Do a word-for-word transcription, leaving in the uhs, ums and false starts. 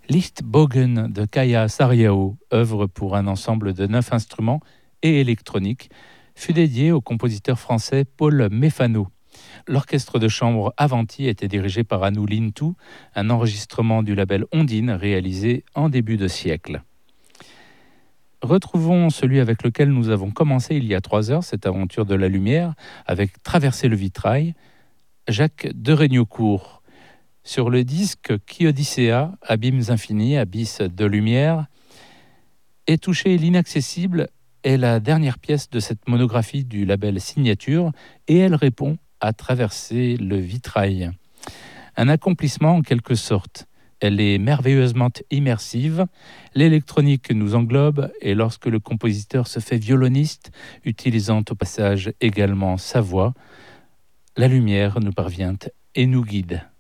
Lichtbogen de Kaya Sarriao, œuvre pour un ensemble de neuf instruments et électronique, fut dédié au compositeur français Paul Méfano. L'orchestre de chambre Avanti était dirigé par Anou Lintou, un enregistrement du label Ondine réalisé en début de siècle. Retrouvons celui avec lequel nous avons commencé il y a trois heures cette aventure de la lumière, avec Traverser le vitrail, Jacques de Regnocourt. Sur le disque Qui Odyssea, Abîmes infinis, Abysse de lumière, Et toucher l'inaccessible est la dernière pièce de cette monographie du label Signature, et elle répond à Traverser le vitrail. Un accomplissement en quelque sorte. Elle est merveilleusement immersive, l'électronique nous englobe, et lorsque le compositeur se fait violoniste, utilisant au passage également sa voix, la lumière nous parvient et nous guide.